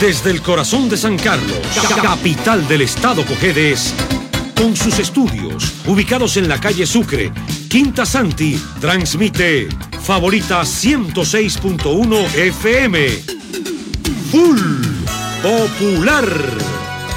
Desde el corazón de San Carlos, capital del estado Cojedes, con sus estudios ubicados en la calle Sucre, Quinta Santi, transmite Favorita 106.1 FM. Full Popular.